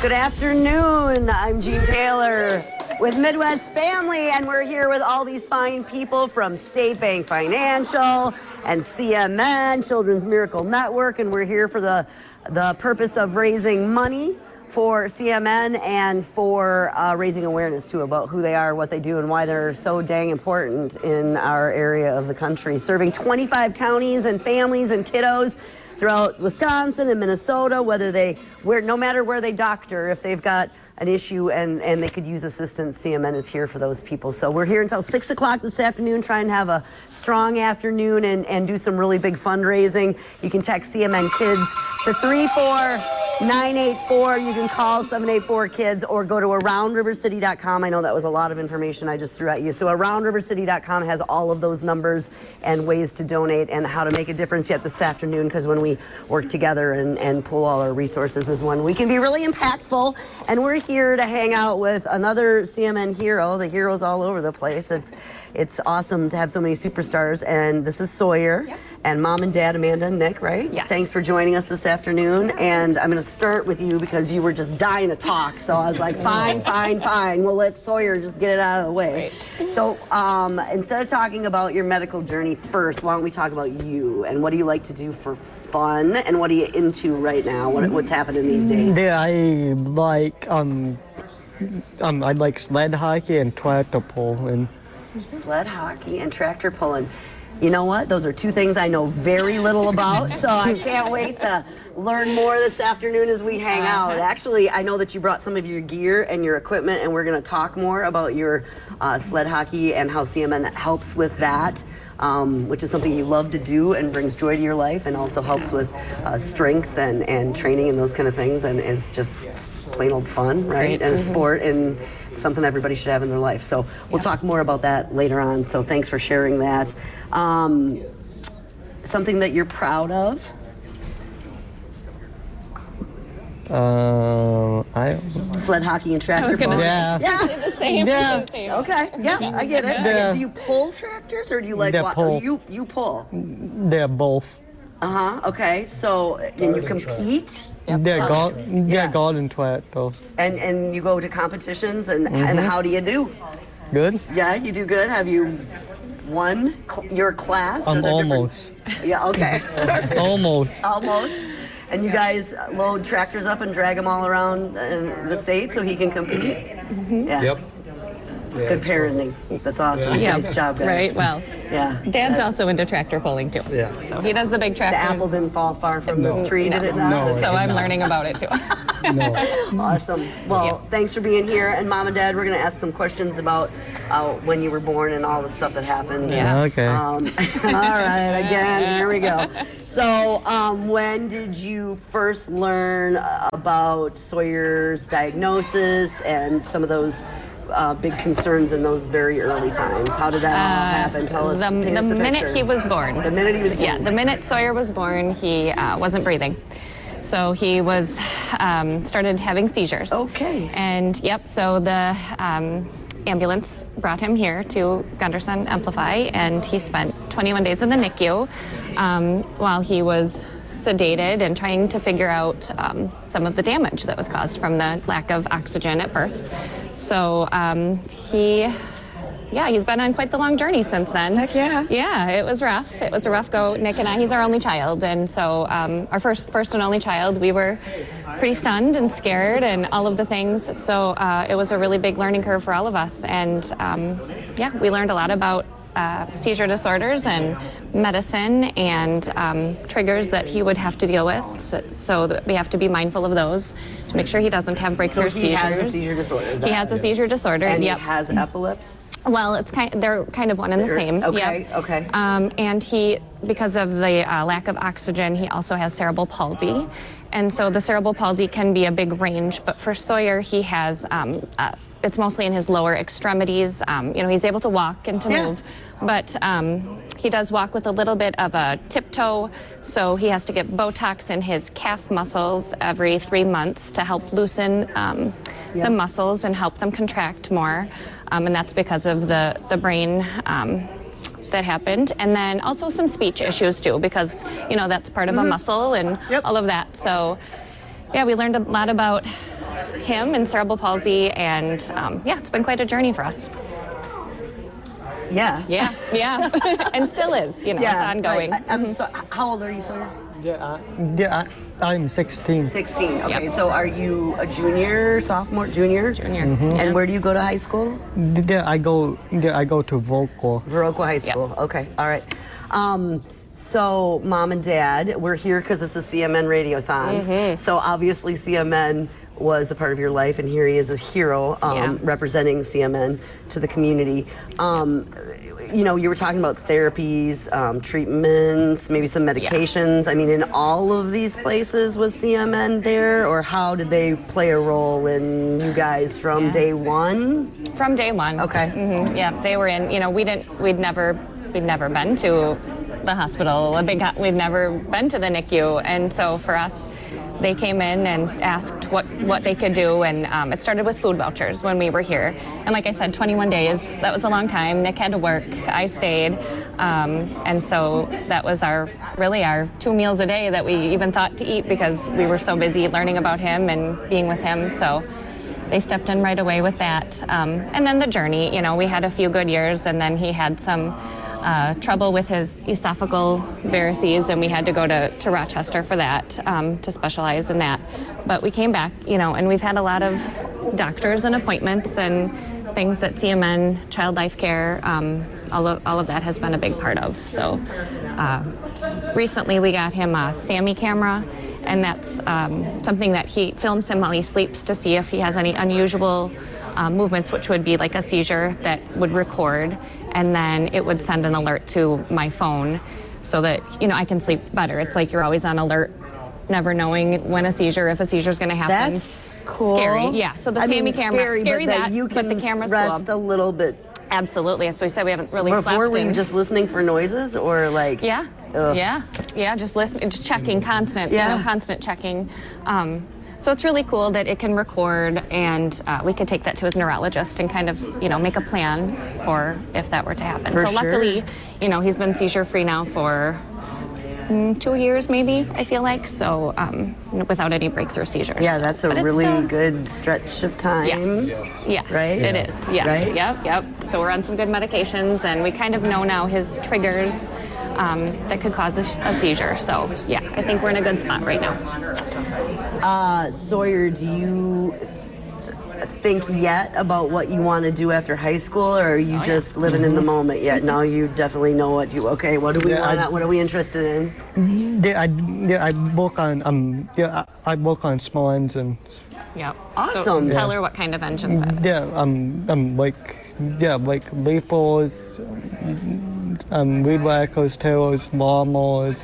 Good afternoon. I'm Jean Taylor with Midwest Family, and we're here with all these fine people from State Bank Financial and CMN, Children's Miracle Network, and we're here for the purpose of raising money for CMN and for raising awareness, too, about who they are, what they do, and why they're so dang important in our area of the country. Serving 25 counties and families and kiddos throughout Wisconsin and Minnesota, no matter where they doctor, if they've got an issue and they could use assistance, CMN is here for those people. So we're here until 6 o'clock this afternoon, trying to have a strong afternoon and do some really big fundraising. You can text CMN Kids to 34984. You can call 784-KIDS or go to AroundRiverCity.com. I know that was a lot of information I just threw at you. So AroundRiverCity.com has all of those numbers and ways to donate and how to make a difference yet this afternoon, because when we work together and pull all our resources is when we can be really impactful. And we're here to hang out with another CMN hero. The heroes all over the place. It's awesome to have so many superstars. And this is Sawyer. Yep. And Mom and Dad, Amanda and Nick, right? Yes. Thanks for joining us this afternoon. And I'm going to start with you because you were just dying to talk. So I was like, fine. We'll let Sawyer just get it out of the way. Right. So instead of talking about your medical journey first, why don't we talk about you and what do you like to do for fun and what are you into right now? What's happening these days? Yeah, I like sled hockey and tractor pulling. Sled hockey and tractor pulling. You know what? Those are two things I know very little about, so I can't wait to learn more this afternoon as we hang out. Actually, I know that you brought some of your gear and your equipment, and we're going to talk more about your sled hockey and how CMN helps with that, which is something you love to do and brings joy to your life and also helps with strength and training and those kind of things, and is just plain old fun, right? And a sport and something everybody should have in their life. So we'll talk more about that later on. So thanks for sharing that. Something that you're proud of? Sled hockey and tractor pulling. Yeah. The same. Yeah. The same. Okay. Yeah, I get it. Yeah. Do you pull tractors or do you Pull. You pull? They're both. Okay. So and you compete? They're garden tractor. And you go to competitions and how do you do? Good? Yeah, you do good. Have you won your class? Or the Almost. Yeah, okay. Almost. Almost. And you guys load tractors up and drag them all around the state so he can compete? Yeah. Yep. It's good parenting. That's awesome. Yeah. Nice job, guys. Right, well, Yeah. Dad's also into tractor pulling, too. Yeah. So he does the big The tractors. apple didn't fall far from this tree, did it not? No. So I'm learning about it, too. No. Awesome. Well, thanks for being here. And Mom and Dad, we're going to ask some questions about when you were born and all the stuff that happened. Yeah. Okay. All right, again, here we go. So, when did you first learn about Sawyer's diagnosis and some of those big concerns in those very early times? How did that all happen? Tell us. The paint us minute picture. he was born. The minute he was born. Yeah, the minute Sawyer was born, he wasn't breathing. So he was started having seizures. Okay. And so the ambulance brought him here to Gunderson Amplify, and he spent 21 days in the NICU while he was sedated and trying to figure out some of the damage that was caused from the lack of oxygen at birth. So he's been on quite the long journey since then. Heck yeah. Yeah, it was rough. It was a rough go. Nick and I, he's our only child. And so our first and only child, we were pretty stunned and scared and all of the things. So it was a really big learning curve for all of us. And we learned a lot about seizure disorders and medicine and triggers that he would have to deal with. So that we have to be mindful of those to make sure he doesn't have breakthrough seizures. He has a seizure disorder. He has a seizure disorder. And yep. he has epilepsy? Well, they're kind of one and the same. Okay, yep. okay. And he, because of the lack of oxygen, he also has cerebral palsy. And so the cerebral palsy can be a big range, but for Sawyer, he has, it's mostly in his lower extremities. He's able to walk and to move, but he does walk with a little bit of a tiptoe, so he has to get Botox in his calf muscles every 3 months to help loosen the muscles and help them contract more. And that's because of the brain that happened. And then also some speech issues too, because, that's part of a muscle and all of that. So, we learned a lot about him and cerebral palsy, and yeah, it's been quite a journey for us. Yeah. Yeah, and still is. You know, it's ongoing. Right. So, how old are you, Sawyer? I'm 16. 16. Okay. Yep. So, are you a junior, sophomore, junior? Junior. And where do you go to high school? I go to vocal. Viroqua High School. Okay. All right. So, Mom and Dad, we're here because it's a CMN Radiothon. So, obviously, CMN was a part of your life, and here he is, a hero, representing CMN to the community. You know, you were talking about therapies, treatments, maybe some medications. I mean, in all of these places, was CMN there, or how did they play a role in you guys from day one? From day one. Okay. Yeah, they were in. You know, we'd never been to the hospital. We'd never been to the NICU, and so for us, they came in and asked what they could do, and it started with food vouchers when we were here. And like I said, 21 days, that was a long time. Nick had to work, I stayed, and so that was our 2 meals a day that we even thought to eat because we were so busy learning about him and being with him. So they stepped in right away with that. And then the journey, you know, we had a few good years, and then he had some trouble with his esophageal varices, and we had to go to Rochester for that, to specialize in that. But we came back, you know, and we've had a lot of doctors and appointments and things that CMN, Child Life Care, all of that has been a big part of. So recently we got him a SAMI camera, and that's something that he films him while he sleeps to see if he has any unusual movements, which would be like a seizure that would record, and then it would send an alert to my phone so that, you know, I can sleep better. It's like you're always on alert, never knowing when if a seizure is going to happen. That's cool. Scary, yeah. So the SAMI camera, scary but you can but the camera's rest cool. a little bit. Absolutely. That's what we said. We haven't really slept. Before, were you just listening for noises, or like? Yeah. Ugh. Yeah. Just listening, just checking, constant checking. So it's really cool that it can record, and we could take that to his neurologist and kind of, you know, make a plan for if that were to happen. For so sure. luckily, you know, he's been seizure-free now for 2 years, maybe, I feel like, so without any breakthrough seizures. Yeah, that's a But it's really still- good stretch of time. Yes, Right? it is. Yes. Right? Yep. So we're on some good medications, and we kind of know now his triggers that could cause a seizure. So yeah, I think we're in a good spot right now. Sawyer, do you think yet about what you want to do after high school, or are you just living in the moment yet? Now you definitely know what you. Okay, what do we want? What are we interested in? I work on I work on small engines. Yep. Awesome. So tell her what kind of engines that is. Like vehicles, weed whackers, tailors, lawnmowers,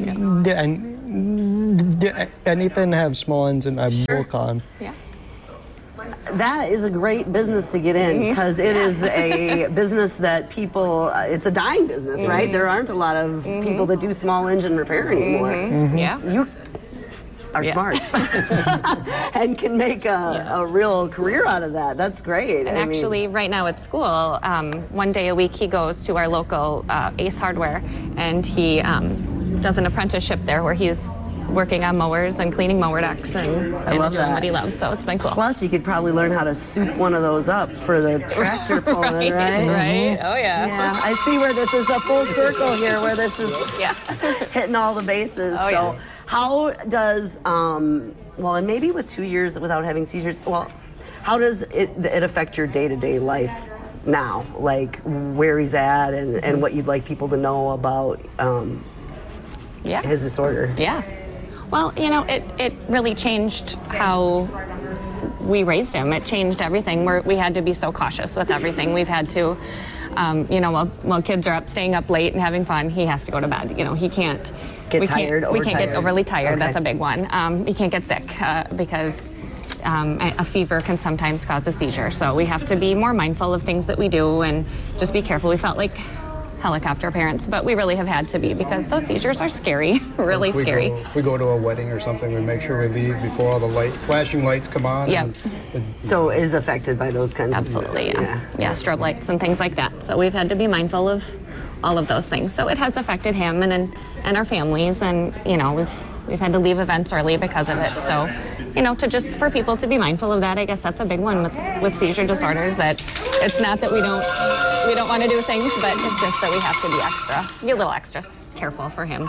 anything that have small engine I work on. Yeah. That is a great business to get in, because it is a business that people, it's a dying business, right? There aren't a lot of people that do small engine repair anymore. Yeah. You are smart and can make a real career out of that. That's great. And actually, right now at school, 1 day a week he goes to our local Ace Hardware, and he does an apprenticeship there where he's working on mowers and cleaning mower decks and love doing that. what he loves. So it's been cool. Plus, you could probably learn how to soup one of those up for the tractor pulling, right? Right? Oh, yeah. Yeah, I see where this is a full circle here, where this is Yeah. hitting all the bases. Oh, so, yes. how does, well, and maybe with 2 years without having seizures, well, how does it affect your day-to-day life now? Like where he's at and what you'd like people to know about Yeah. his disorder? Yeah. Well, you know, it really changed how we raised him. It changed everything. We had to be so cautious with everything. We've had to, you know, while kids are staying up late and having fun, he has to go to bed. You know, he can't Get we tired, can't, we can't get overtired. overly tired. Okay. That's a big one. He can't get sick because a fever can sometimes cause a seizure. So we have to be more mindful of things that we do and just be careful. We felt like helicopter parents, but we really have had to be, because those seizures are scary, really scary. If we go to a wedding or something, we make sure we leave before all the flashing lights come on. Yep. So is affected by those kinds Absolutely, of yeah, strobe lights and things like that. So we've had to be mindful of all of those things. So it has affected him and our families, and you know we've had to leave events early because of it. So you know, to just for people to be mindful of that. I guess that's a big one with seizure disorders, that it's not that we don't want to do things, but it's just that we have to be a little extra careful for him.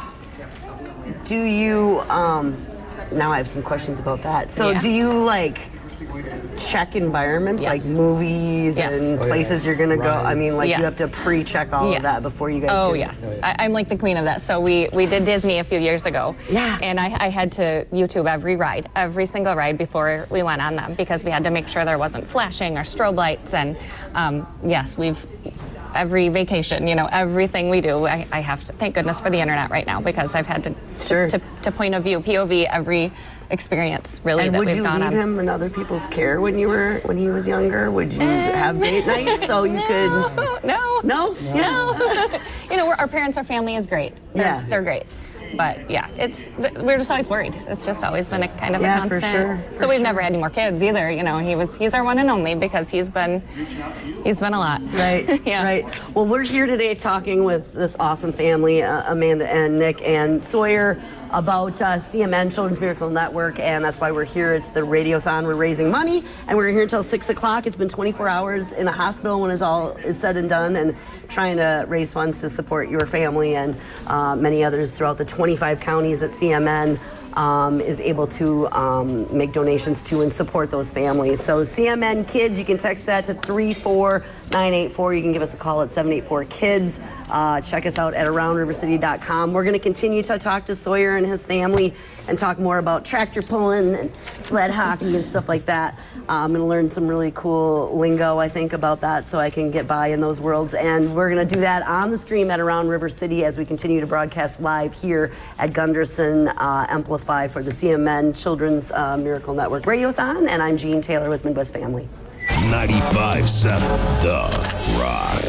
Do you, now I have some questions about that. So Yeah. do you like check environments Yes. like movies Yes. and Oh, yeah. places you're gonna go? I mean, like you Yes. have to pre-check all of that before you guys Oh, do. yes. I'm like the queen of that. So we did Disney a few years ago. Yeah. And I had to YouTube every single ride before we went on them, because we had to make sure there wasn't flashing or strobe lights. And yes, every vacation, you know, everything we do, I have to, thank goodness for the internet right now, because I've had to point of view, POV, every experience really And that would we've you gone leave on. him in other people's care when he was younger? Would you have date nights so you could? No. No? Yeah. You know, our parents, our family is great. They're great. But yeah, we're just always worried. It's just always been a kind of Yeah, a for constant. sure, for So we've sure. never had any more kids either. You know, he's our one and only, because he's been a lot. Right, Yeah. right. Well, we're here today talking with this awesome family, Amanda and Nick and Sawyer, about CMN, Children's Miracle Network, and that's why we're here. It's the Radiothon. We're raising money, and we're here until 6 o'clock. It's been 24 hours in a hospital when it's all is said and done, and trying to raise funds to support your family and many others throughout the 25 counties that CMN is able to make donations to and support those families. So CMN Kids, you can text that to 34984. You can give us a call at 784-KIDS. Check us out at aroundrivercity.com. We're going to continue to talk to Sawyer and his family and talk more about tractor pulling and sled hockey and stuff like that. I'm going to learn some really cool lingo, I think, about that, so I can get by in those worlds. And we're going to do that on the stream at Around River City as we continue to broadcast live here at Gunderson Amplify for the CMN Children's Miracle Network Radiothon. And I'm Jean Taylor with Midwest Family. 95.7 The Rock.